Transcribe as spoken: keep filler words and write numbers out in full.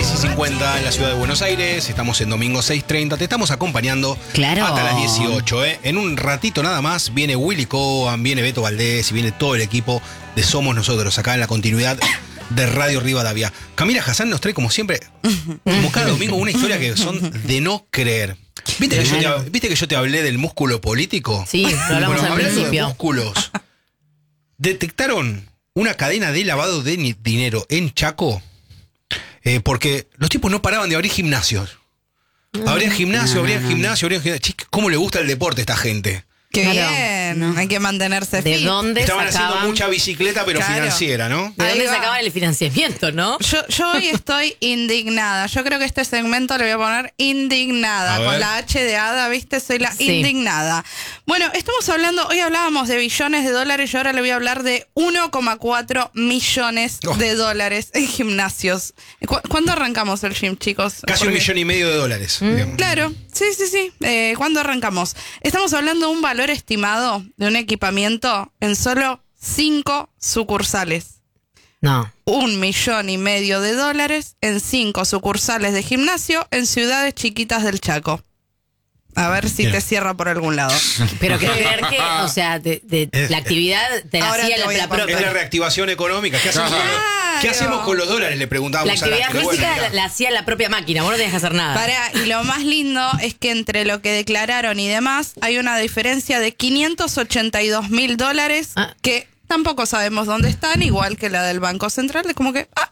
seis y cincuenta en la ciudad de Buenos Aires. Estamos en domingo seis treinta. Te estamos acompañando Claro. hasta las dieciocho. ¿eh? En un ratito nada más viene Willy Coban, viene Beto Valdés y viene todo el equipo de Somos Nosotros acá en la continuidad de Radio Rivadavia. Camila Hassan nos trae como siempre, como cada domingo, una historia que son de no creer. ¿Viste que, yo te, ¿Viste que yo te hablé del músculo político? Sí, lo hablamos Bueno, al hablando principio. de músculos, detectaron una cadena de lavado de ni- dinero en Chaco eh, porque los tipos no paraban de abrir gimnasios. Abrían gimnasio, abrían gimnasio, abrían gimnasio. Chica, ¿cómo le gusta el deporte a esta gente? Qué Claro, bien, no. hay que mantenerse ¿De fit. dónde Estaban haciendo sacaban? mucha bicicleta, pero Claro. financiera, ¿no? ¿De Ahí dónde va. sacaban el financiamiento, no? Yo, yo hoy estoy indignada. Yo creo que este segmento le voy a poner indignada. A ver. Con la H de Hada, ¿viste? Soy la Sí. indignada. Bueno, estamos hablando, hoy hablábamos de billones de dólares y ahora le voy a hablar de uno coma cuatro millones Oh. de dólares en gimnasios. ¿Cu- ¿Cuándo arrancamos el gym, chicos? Casi un Porque- millón y medio de dólares. digamos. Claro, sí, sí, sí. Eh, ¿Cuándo arrancamos? Estamos hablando de un valor estimado de un equipamiento en solo cinco sucursales. No. Un millón y medio de dólares en cinco sucursales de gimnasio en ciudades chiquitas del Chaco. A ver si Bien. te cierra por algún lado. Pero que creer que, o sea, de, de- Es- la actividad te la Ahora hacía te la, voy a la contar. Es la propia. reactivación económica. ¿Qué hacemos, con los, Claro. ¿qué hacemos con los dólares? Le preguntábamos La a actividad pero bueno, física mirá. la, la hacía la propia máquina, vos no tenías que hacer nada. Pará, y lo más lindo es que entre lo que declararon y demás hay una diferencia de quinientos ochenta y dos mil dólares Ah. que tampoco sabemos dónde están, igual que la del Banco Central. Es como que, ah,